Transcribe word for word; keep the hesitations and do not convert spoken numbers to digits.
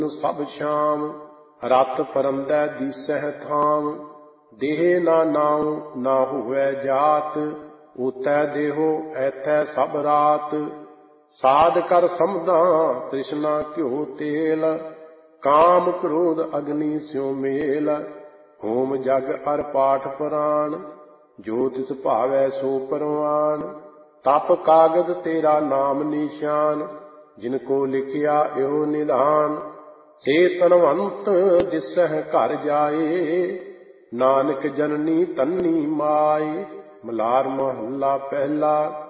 ਸਭ ਸ਼ਾਮ ਰਤ ਪਰੰਦੈ ਦੀਸਹਿ ਥਾਮ। ਦੇਹ ਨਾ ਨਾਉ ਨਾ ਹੋਵੈ ਜਾਤ ਓਤੈ ਦੇਹੋ ਐਥੈ ਸਭ ਰਾਤ। ਸਾਧ ਕਰ ਸਮਝਾਂ ਤ੍ਰਿਸ਼ਨਾ ਘਿਓ ਤੇਲ ਕਾਮ ਕ੍ਰੋਧ ਅਗਨੀ ਸਿਉ ਮੇਲ। ਹੋਮ ਜਗ ਅਰ ਪਾਠ ਪੁਰਾਣ ਜੋ ਤਿਸ ਭਾਵੈ ਸੋ ਪਰਵਾਨ। ਤਪ ਕਾਗਦ ਤੇਰਾ ਨਾਮ ਨਿਸ਼ਾਨ ਜਿਨ ਕੋ ਲਿਖਿਆ ਇਹੋ ਨਿਧਾਨ। ਸੇ ਤਨਵੰਤ ਦਿਸਹਿ ਘਰ ਜਾਏ ਨਾਨਕ ਜਨਨੀ ਤੰਨੀ ਮਾਏ। ਮਲਾਰ ਮਹੱਲਾ ਪਹਿਲਾ।